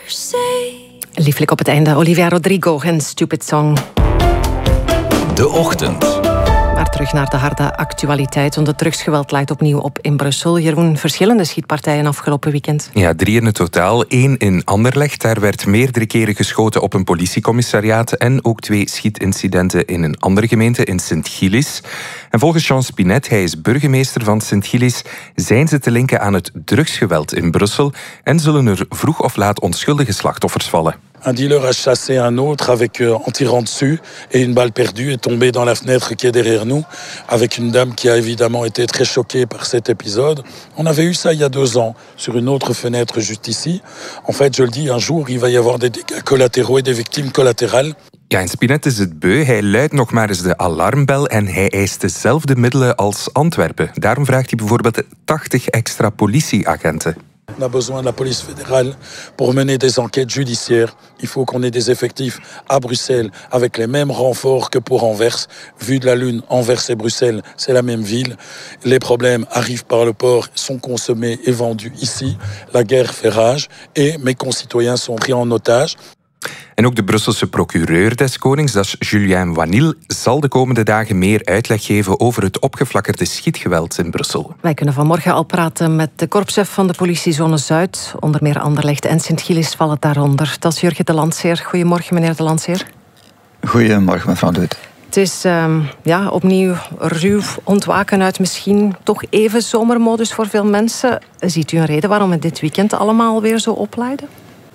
Lieflijk op het einde, Olivia Rodrigo en Stupid Song. De Ochtend. Maar terug naar de harde actualiteit, want het drugsgeweld leidt opnieuw op in Brussel. Jeroen, verschillende schietpartijen afgelopen weekend. Ja, 3 in het totaal. 1 in Anderlecht. Daar werd meerdere keren geschoten op een politiecommissariaat. En ook 2 schietincidenten in een andere gemeente, in Sint-Gillis. En volgens Jean Spinet, hij is burgemeester van Sint-Gillis, zijn ze te linken aan het drugsgeweld in Brussel en zullen er vroeg of laat onschuldige slachtoffers vallen. Un dealer a chassé un autre en tirant dessus et une balle perdue est tombée dans la fenêtre qui est derrière nous avec une dame qui a évidemment été très choquée par cet épisode. On avait eu ça il y a 2 ans sur une autre fenêtre juste ici. En fait, je le dis, un jour il va y avoir des dégâts collatéraux et des victimes collatérales. Ja, en Spinet is het beu. Hij luidt nog maar eens de alarmbel en hij eist dezelfde middelen als Antwerpen. Daarom vraagt hij bijvoorbeeld 80 extra politieagenten. On a besoin de la police fédérale pour mener des enquêtes judiciaires. Il faut qu'on ait des effectifs à Bruxelles avec les mêmes renforts que pour Anvers. Vu de la Lune, Anvers et Bruxelles, c'est la même ville. Les problèmes arrivent par le port, sont consommés et vendus ici. La guerre fait rage et mes concitoyens sont pris en otage. En ook de Brusselse procureur des Konings, dat is Julien Wanil, zal de komende dagen meer uitleg geven over het opgeflakkerde schietgeweld in Brussel. Wij kunnen vanmorgen al praten met de korpschef van de politiezone Zuid. Onder meer Anderlecht en Sint-Gillis vallen daaronder. Dat is Jurgen de Landseer. Goedemorgen, meneer de Landseer. Goedemorgen, mevrouw de Wit. Het is opnieuw ruw ontwaken uit misschien toch even zomermodus voor veel mensen. Ziet u een reden waarom het dit weekend allemaal weer zo oplaaide?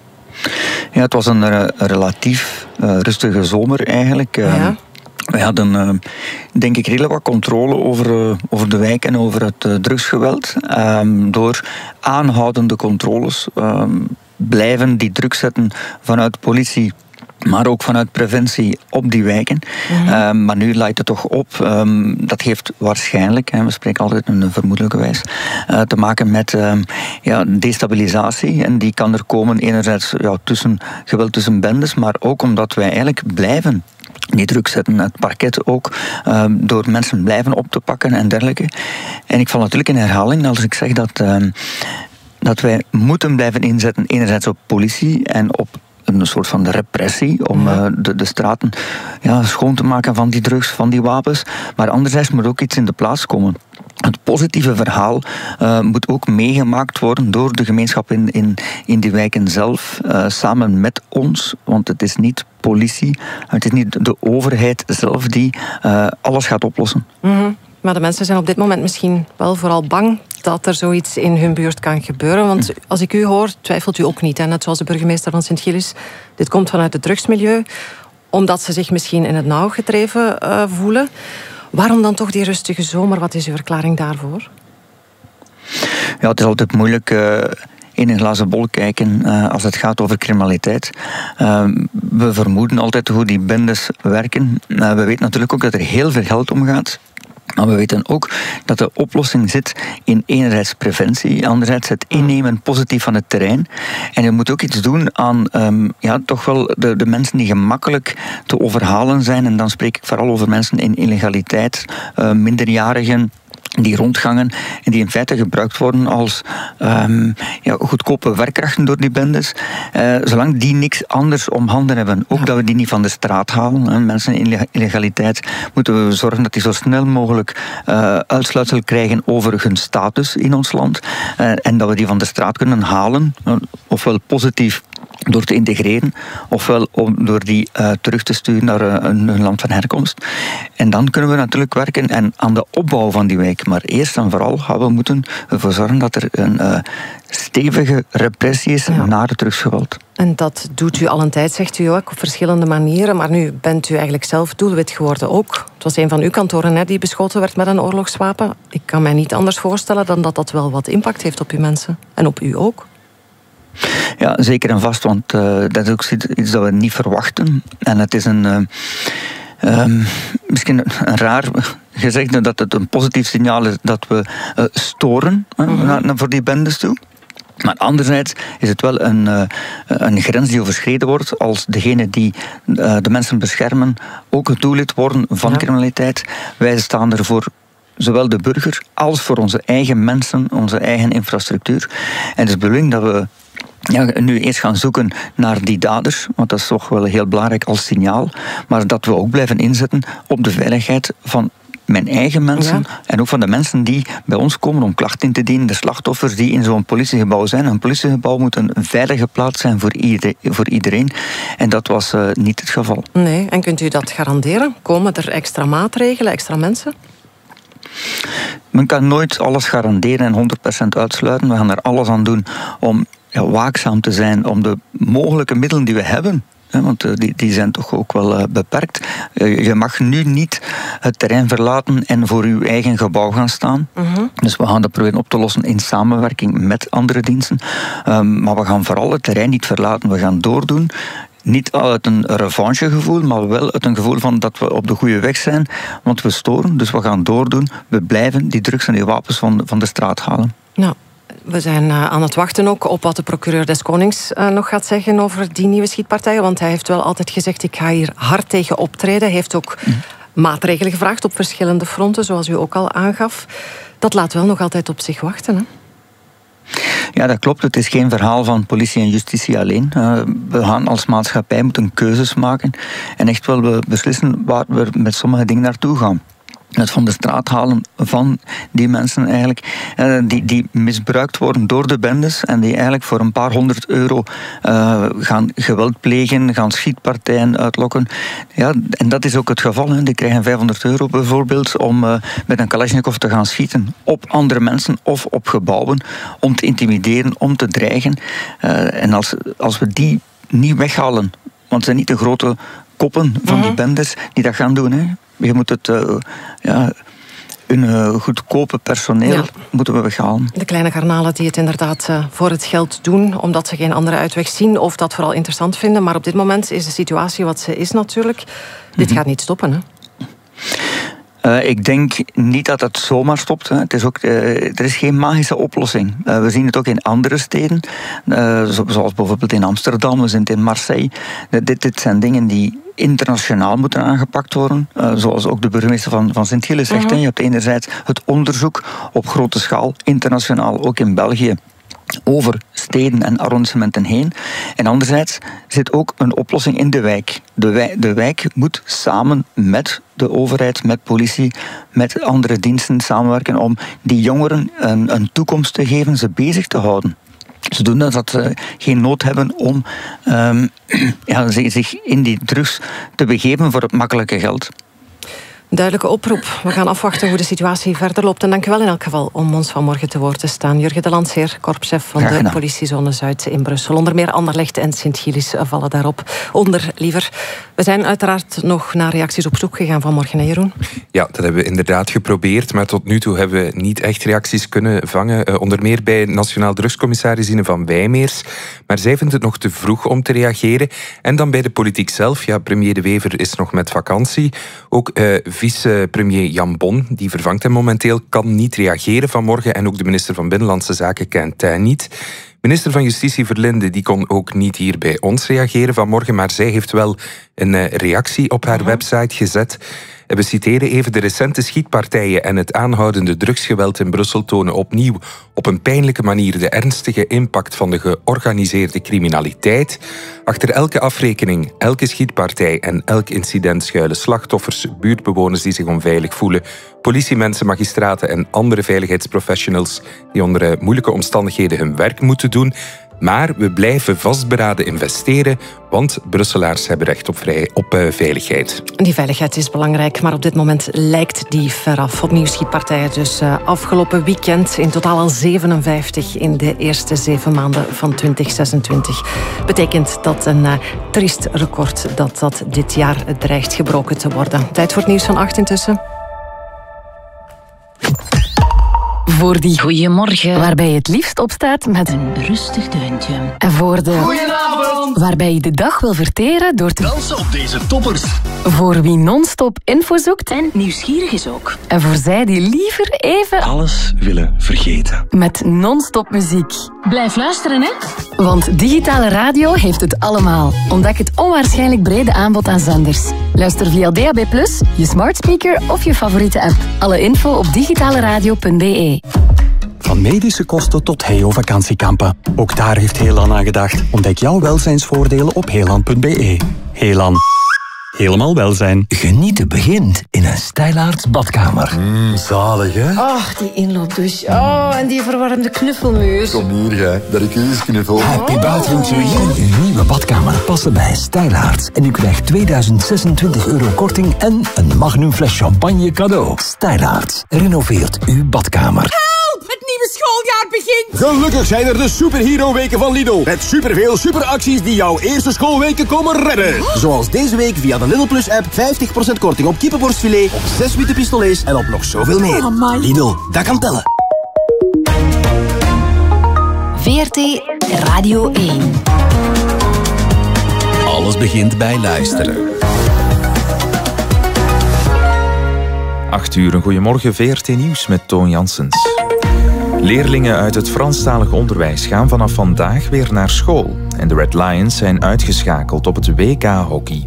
Ja, het was een relatief rustige zomer eigenlijk. Ja. We hadden, denk ik, redelijk wat controle over de wijk en over het drugsgeweld. Door aanhoudende controles blijven die druk zetten vanuit politie, maar ook vanuit preventie op die wijken. Mm-hmm. Maar nu lijkt het toch op. Dat heeft waarschijnlijk, we spreken altijd een vermoedelijke wijs, te maken met destabilisatie. En die kan er komen enerzijds tussen geweld tussen bendes, maar ook omdat wij eigenlijk blijven die druk zetten, het parket ook, door mensen blijven op te pakken en dergelijke. En ik val natuurlijk in herhaling als ik zeg dat wij moeten blijven inzetten enerzijds op politie en op een soort van repressie om de straten schoon te maken van die drugs, van die wapens. Maar anderzijds moet ook iets in de plaats komen. Het positieve verhaal moet ook meegemaakt worden door de gemeenschap in die wijken zelf, samen met ons. Want het is niet politie, het is niet de overheid zelf die alles gaat oplossen. Mm-hmm. Maar de mensen zijn op dit moment misschien wel vooral bang dat er zoiets in hun buurt kan gebeuren. Want als ik u hoor, twijfelt u ook niet. Hè? Net zoals de burgemeester van Sint-Gillis. Dit komt vanuit het drugsmilieu. Omdat ze zich misschien in het nauw gedreven voelen. Waarom dan toch die rustige zomer? Wat is uw verklaring daarvoor? Ja, het is altijd moeilijk in een glazen bol kijken als het gaat over criminaliteit. We vermoeden altijd hoe die bendes werken. We weten natuurlijk ook dat er heel veel geld omgaat. Maar we weten ook dat de oplossing zit in enerzijds preventie, anderzijds het innemen positief van het terrein. En je moet ook iets doen aan toch wel de mensen die gemakkelijk te overhalen zijn. En dan spreek ik vooral over mensen in illegaliteit, minderjarigen die rondgangen en die in feite gebruikt worden als goedkope werkkrachten door die bendes. Zolang die niks anders om handen hebben, ook dat we die niet van de straat halen. Mensen in illegaliteit moeten we zorgen dat die zo snel mogelijk uitsluitsel krijgen over hun status in ons land. En dat we die van de straat kunnen halen, ofwel positief door te integreren, ofwel door die terug te sturen naar hun land van herkomst. En dan kunnen we natuurlijk werken aan de opbouw van die wijk. Maar eerst en vooral gaan we moeten ervoor zorgen dat er een stevige repressie is naar het drugsgeweld. En dat doet u al een tijd, zegt u ook, op verschillende manieren. Maar nu bent u eigenlijk zelf doelwit geworden ook. Het was een van uw kantoren die beschoten werd met een oorlogswapen. Ik kan mij niet anders voorstellen dan dat dat wel wat impact heeft op uw mensen. En op u ook. Ja, zeker en vast, want dat is ook iets dat we niet verwachten. En het is misschien een raar gezegde dat het een positief signaal is dat we storen voor die bendes toe. Maar anderzijds is het wel een grens die overschreden wordt als degene die de mensen beschermen ook het doelwit worden van criminaliteit. Wij staan er voor zowel de burger als voor onze eigen mensen, onze eigen infrastructuur. En het is de bedoeling dat we nu eerst gaan zoeken naar die daders, want dat is toch wel heel belangrijk als signaal, maar dat we ook blijven inzetten op de veiligheid van mijn eigen mensen en ook van de mensen die bij ons komen om klachten in te dienen, de slachtoffers die in zo'n politiegebouw zijn. Een politiegebouw moet een veilige plaats zijn voor iedereen en dat was niet het geval. Nee, en kunt u dat garanderen? Komen er extra maatregelen, extra mensen? Men kan nooit alles garanderen en 100% uitsluiten. We gaan er alles aan doen om waakzaam te zijn, om de mogelijke middelen die we hebben, want die zijn toch ook wel beperkt. Je mag nu niet het terrein verlaten en voor uw eigen gebouw gaan staan. Dus we gaan dat proberen op te lossen in samenwerking met andere diensten. Maar we gaan vooral het terrein niet verlaten. We gaan doordoen. Niet uit een revanchegevoel, maar wel uit een gevoel van dat we op de goede weg zijn. Want we storen, dus we gaan doordoen. We blijven die drugs en die wapens van de straat halen. Nou, we zijn aan het wachten ook op wat de procureur des Konings nog gaat zeggen over die nieuwe schietpartijen. Want hij heeft wel altijd gezegd, ik ga hier hard tegen optreden. Hij heeft ook maatregelen gevraagd op verschillende fronten, zoals u ook al aangaf. Dat laat wel nog altijd op zich wachten, hè? Ja, dat klopt. Het is geen verhaal van politie en justitie alleen. We gaan als maatschappij moeten keuzes maken en echt wel beslissen waar we met sommige dingen naartoe gaan. Het van de straat halen van die mensen eigenlijk, die misbruikt worden door de bendes en die eigenlijk voor een paar €100 gaan geweld plegen, gaan schietpartijen uitlokken. Ja, en dat is ook het geval. Hè. Die krijgen €500 bijvoorbeeld om met een Kalashnikov te gaan schieten op andere mensen of op gebouwen, om te intimideren, om te dreigen. En als we die niet weghalen, want het zijn niet de grote koppen van die bendes die dat gaan doen, hè. Je moet het hun goedkope personeel moeten we weghalen. De kleine garnalen die het inderdaad voor het geld doen, omdat ze geen andere uitweg zien of dat vooral interessant vinden. Maar op dit moment is de situatie wat ze is natuurlijk. Dit gaat niet stoppen, hè? Ik denk niet dat het zomaar stopt. Hè. Het is ook, er is geen magische oplossing. We zien het ook in andere steden, zoals bijvoorbeeld in Amsterdam, we zien het in Marseille. Dit zijn dingen die internationaal moeten aangepakt worden. Zoals ook de burgemeester van Sint-Gilles zegt. Je hebt enerzijds het onderzoek op grote schaal, internationaal, ook in België, over steden en arrondissementen heen. En anderzijds zit ook een oplossing in de wijk. De wijk moet samen met de overheid, met politie, met andere diensten samenwerken om die jongeren een toekomst te geven, ze bezig te houden. Zodoende dat ze geen nood hebben om zich in die drugs te begeven voor het makkelijke geld. Duidelijke oproep. We gaan afwachten hoe de situatie verder loopt. En dank u wel in elk geval om ons vanmorgen te woord te staan. Jurgen de Landseer, korpschef van de politiezone Zuid in Brussel. Onder meer Anderlecht en Sint-Gilles vallen daarop onder, liever. We zijn uiteraard nog naar reacties op zoek gegaan vanmorgen, hè Jeroen? Ja, dat hebben we inderdaad geprobeerd. Maar tot nu toe hebben we niet echt reacties kunnen vangen. Onder meer bij Nationaal Drugscommissaris Ine van Wijmeers. Maar zij vindt het nog te vroeg om te reageren. En dan bij de politiek zelf. Ja, premier De Wever is nog met vakantie. Ook vice-premier Jan Bon, die vervangt hem momenteel, kan niet reageren vanmorgen. En ook de minister van Binnenlandse Zaken, Quentin, niet. Minister van Justitie Verlinde die kon ook niet hier bij ons reageren vanmorgen, maar zij heeft wel een reactie op haar website gezet. En we citeren even: de recente schietpartijen en het aanhoudende drugsgeweld in Brussel tonen opnieuw op een pijnlijke manier de ernstige impact van de georganiseerde criminaliteit. Achter elke afrekening, elke schietpartij en elk incident schuilen slachtoffers, buurtbewoners die zich onveilig voelen, politiemensen, magistraten en andere veiligheidsprofessionals die onder moeilijke omstandigheden hun werk moeten doen. Maar we blijven vastberaden investeren, want Brusselaars hebben recht op veiligheid. Die veiligheid is belangrijk, maar op dit moment lijkt die veraf. Opnieuw schietpartijen dus afgelopen weekend. In totaal al 57 in de eerste 7 maanden van 2026. Betekent dat een triest record dat dit jaar dreigt gebroken te worden. Tijd voor het nieuws van 8 intussen. Voor die goeiemorgen, waarbij je het liefst opstaat met een rustig deuntje. En voor de goedenavond, waarbij je de dag wil verteren door te dansen op deze toppers. Voor wie non-stop info zoekt en nieuwsgierig is ook. En voor zij die liever even alles willen vergeten. Met non-stop muziek. Blijf luisteren, hè? Want digitale radio heeft het allemaal. Ontdek het onwaarschijnlijk brede aanbod aan zenders. Luister via DAB+, je smart speaker of je favoriete app. Alle info op digitaleradio.be. Van medische kosten tot Heo-vakantiekampen. Ook daar heeft Heelan aan gedacht. Ontdek jouw welzijnsvoordelen op heelan.be. Heelan. Helemaal welzijn. Genieten begint in een Stylaarts badkamer. Zalig, hè? Ach, die inloopdouche. Oh, en die verwarmde knuffelmuur. Kom hier, jij. Dat ik u eens knuffel. Happy Bathroom Uw nieuwe badkamer passen bij Stylaarts. En u krijgt 2026 euro korting en een magnum fles champagne cadeau. Stylaarts renoveert uw badkamer. Help! Het nieuwe schooljaar begint! Gelukkig zijn er de Superhero-weken van Lidl. Met superveel superacties die jouw eerste schoolweken komen redden. Zoals deze week via de Lidl Plus-app 50% korting op kippenborstfilet, op 6 witte pistolets en op nog zoveel meer. Lidl, dat kan tellen. VRT Radio 1. Alles begint bij luisteren. 8 uur, een goeiemorgen, VRT Nieuws met Toon Janssens. Leerlingen uit het Franstalig onderwijs gaan vanaf vandaag weer naar school. En de Red Lions zijn uitgeschakeld op het WK-hockey.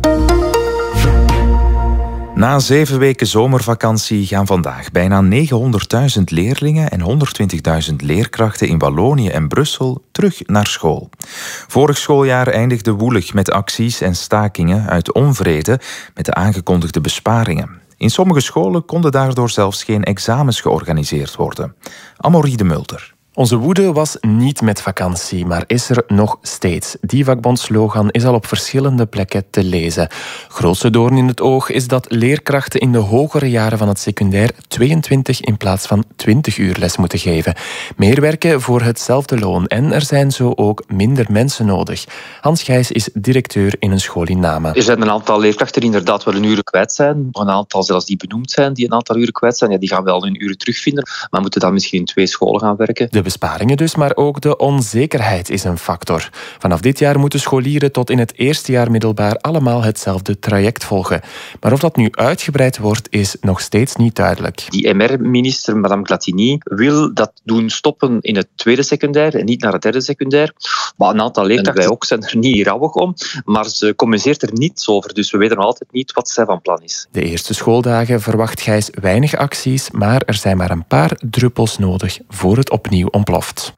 Na 7 weken zomervakantie gaan vandaag bijna 900.000 leerlingen en 120.000 leerkrachten in Wallonië en Brussel terug naar school. Vorig schooljaar eindigde woelig met acties en stakingen uit onvrede met de aangekondigde besparingen. In sommige scholen konden daardoor zelfs geen examens georganiseerd worden. Amaury de Mulder. Onze woede was niet met vakantie, maar is er nog steeds. Die vakbondslogan is al op verschillende plekken te lezen. Grootste doorn in het oog is dat leerkrachten in de hogere jaren van het secundair 22 in plaats van 20 uur les moeten geven. Meer werken voor hetzelfde loon en er zijn zo ook minder mensen nodig. Hans Gijs is directeur in een school in Namen. Er zijn een aantal leerkrachten die inderdaad wel hun uren kwijt zijn. Een aantal zelfs die benoemd zijn, die een aantal uren kwijt zijn. Ja, die gaan wel hun uren terugvinden, maar moeten dan misschien in 2 scholen gaan werken. De besparingen dus, maar ook de onzekerheid is een factor. Vanaf dit jaar moeten scholieren tot in het eerste jaar middelbaar allemaal hetzelfde traject volgen. Maar of dat nu uitgebreid wordt, is nog steeds niet duidelijk. Die MR-minister, madame Glatini, wil dat doen stoppen in het tweede secundair en niet naar het derde secundair. Maar een aantal leerkrachten, wij ook, zijn er niet rouwig om, maar ze communiceert er niets over, dus we weten nog altijd niet wat zij van plan is. De eerste schooldagen verwacht Gijs weinig acties, maar er zijn maar een paar druppels nodig voor het opnieuw ontploft.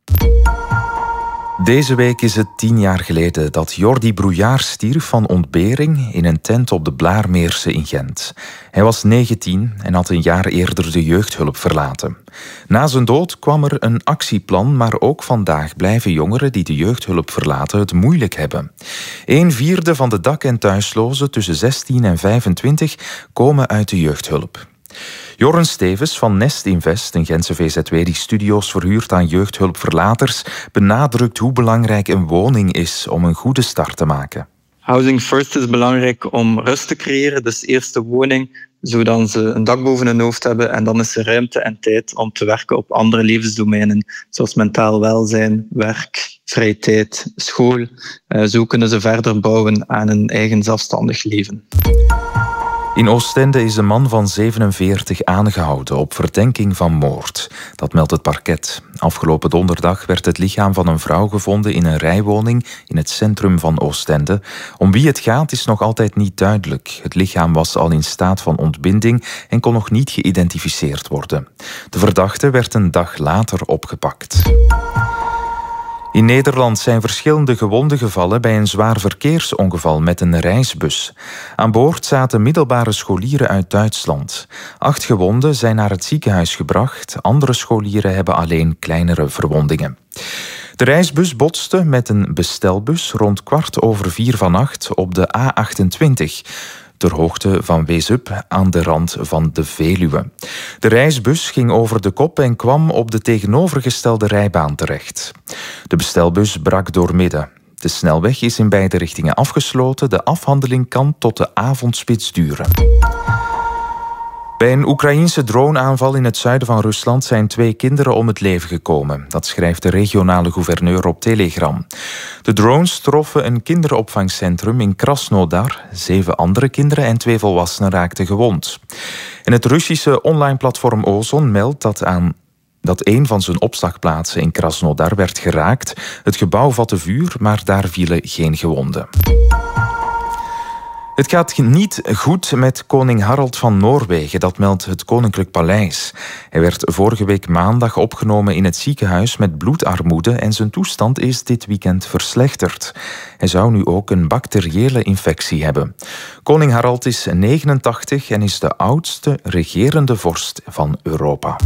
Deze week is het 10 jaar geleden dat Jordi Brouillard stierf van ontbering in een tent op de Blaarmeerse in Gent. Hij was 19 en had een jaar eerder de jeugdhulp verlaten. Na zijn dood kwam er een actieplan, maar ook vandaag blijven jongeren die de jeugdhulp verlaten het moeilijk hebben. 1/4 van de dak- en thuislozen tussen 16 en 25 komen uit de jeugdhulp. Joren Stevens van Nest Invest, een Gentse VZW die studio's verhuurt aan jeugdhulpverlaters, benadrukt hoe belangrijk een woning is om een goede start te maken. Housing first is belangrijk om rust te creëren, dus eerst de woning, zodat ze een dak boven hun hoofd hebben en dan is er ruimte en tijd om te werken op andere levensdomeinen, zoals mentaal welzijn, werk, vrije tijd, school. Zo kunnen ze verder bouwen aan een eigen zelfstandig leven. In Oostende is een man van 47 aangehouden op verdenking van moord. Dat meldt het parket. Afgelopen donderdag werd het lichaam van een vrouw gevonden in een rijwoning in het centrum van Oostende. Om wie het gaat is nog altijd niet duidelijk. Het lichaam was al in staat van ontbinding en kon nog niet geïdentificeerd worden. De verdachte werd een dag later opgepakt. In Nederland zijn verschillende gewonden gevallen bij een zwaar verkeersongeval met een reisbus. Aan boord zaten middelbare scholieren uit Duitsland. 8 gewonden zijn naar het ziekenhuis gebracht. Andere scholieren hebben alleen kleinere verwondingen. De reisbus botste met een bestelbus rond 4:15 vannacht op de A28... ter hoogte van Weesup aan de rand van de Veluwe. De reisbus ging over de kop en kwam op de tegenovergestelde rijbaan terecht. De bestelbus brak doormidden. De snelweg is in beide richtingen afgesloten. De afhandeling kan tot de avondspits duren. Bij een Oekraïense droneaanval in het zuiden van Rusland zijn 2 kinderen om het leven gekomen. Dat schrijft de regionale gouverneur op Telegram. De drones troffen een kinderopvangcentrum in Krasnodar. 7 andere kinderen en 2 volwassenen raakten gewond. En het Russische online platform Ozon meldt dat een van zijn opslagplaatsen in Krasnodar werd geraakt. Het gebouw vatte vuur, maar daar vielen geen gewonden. Het gaat niet goed met koning Harald van Noorwegen, dat meldt het Koninklijk Paleis. Hij werd vorige week maandag opgenomen in het ziekenhuis met bloedarmoede en zijn toestand is dit weekend verslechterd. Hij zou nu ook een bacteriële infectie hebben. Koning Harald is 89 en is de oudste regerende vorst van Europa.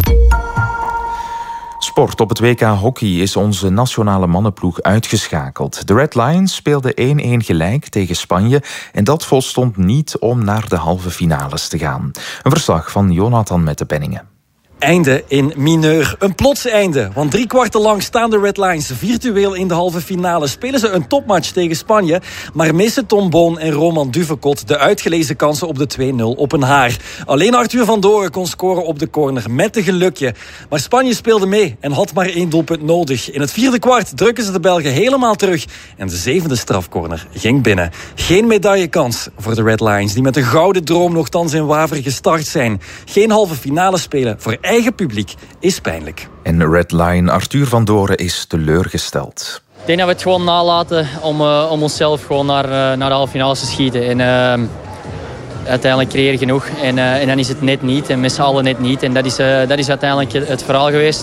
Sport. Op het WK Hockey is onze nationale mannenploeg uitgeschakeld. De Red Lions speelden 1-1 gelijk tegen Spanje en dat volstond niet om naar de halve finales te gaan. Een verslag van Jonathan Mettepenningen. Einde in mineur. Een plots einde. Want 3 kwarten lang staan de Red Lions virtueel in de halve finale. Spelen ze een topmatch tegen Spanje. Maar missen Tom Boon en Roman Duvekot de uitgelezen kansen op de 2-0 op een haar. Alleen Arthur van Doren kon scoren op de corner met een gelukje. Maar Spanje speelde mee en had maar 1 doelpunt nodig. In het 4e kwart drukken ze de Belgen helemaal terug. En de 7e strafcorner ging binnen. Geen medaillekans voor de Red Lions, die met een gouden droom nogthans in Waver gestart zijn. Geen halve finale spelen voor eigen publiek is pijnlijk. En Red Lion Arthur van Doren is teleurgesteld. Ik denk dat we het gewoon nalaten om onszelf gewoon naar de halve finales te schieten. En uiteindelijk creëer je genoeg. En dan is het net niet. En met z'n allen net niet. En dat is uiteindelijk het verhaal geweest.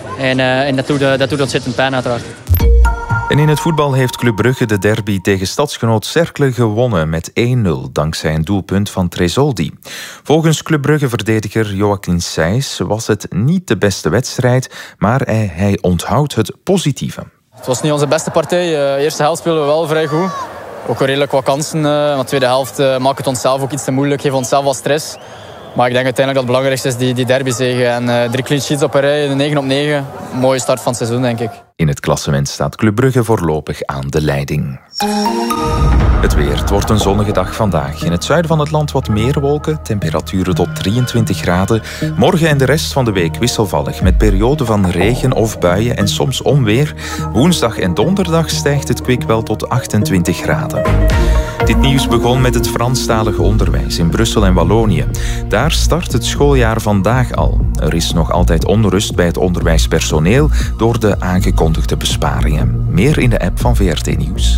En dat doet ontzettend pijn uiteraard. En in het voetbal heeft Club Brugge de derby tegen stadsgenoot Cercle gewonnen met 1-0 dankzij een doelpunt van Tresoldi. Volgens Club Brugge-verdediger Joachim Sijs was het niet de beste wedstrijd, maar hij onthoudt het positieve. Het was niet onze beste partij. De eerste helft speelden we wel vrij goed. Ook wel redelijk wat kansen. Maar de tweede helft maakt het onszelf ook iets te moeilijk, geeft onszelf wat stress. Maar ik denk uiteindelijk dat het belangrijkste is die derbyzege. En 3 clean sheets op een rij, 9 op 9. Mooie start van het seizoen, denk ik. In het klassement staat Club Brugge voorlopig aan de leiding. Het weer. Het wordt een zonnige dag vandaag. In het zuiden van het land wat meer wolken. Temperaturen tot 23 graden. Morgen en de rest van de week wisselvallig. Met perioden van regen of buien en soms onweer. Woensdag en donderdag stijgt het kwik wel tot 28 graden. Dit nieuws begon met het Franstalige onderwijs in Brussel en Wallonië. Daar start het schooljaar vandaag al. Er is nog altijd onrust bij het onderwijspersoneel door de aangekondigde besparingen. Meer in de app van VRT Nieuws.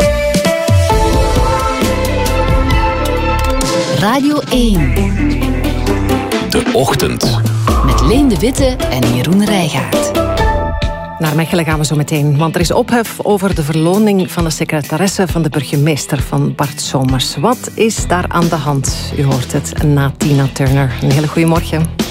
Radio 1. De Ochtend. Met Leen de Witte en Jeroen Rijgaard. Naar Mechelen gaan we zo meteen, want er is ophef over de verloning van de secretaresse van de burgemeester van Bart Somers. Wat is daar aan de hand? U hoort het na Tina Turner. Een hele goede morgen.